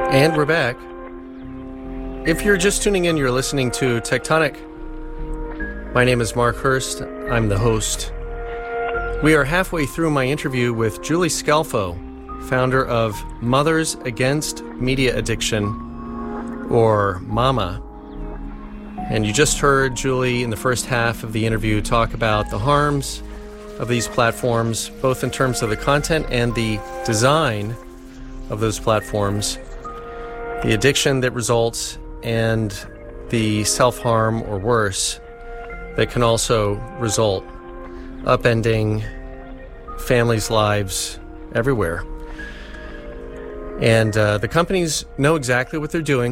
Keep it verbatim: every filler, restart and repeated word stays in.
And we're back. If you're just tuning in, you're listening to Tectonic. My name is Mark Hurst. I'm the host. We are halfway through my interview with Julie Scelfo, founder of Mothers Against Media Addiction, or MAMA. And you just heard Julie in the first half of the interview talk about the harms of these platforms, both in terms of the content and the design of those platforms, the addiction that results, and the self-harm or worse that can also result, upending families' lives everywhere. And uh, the companies know exactly what they're doing.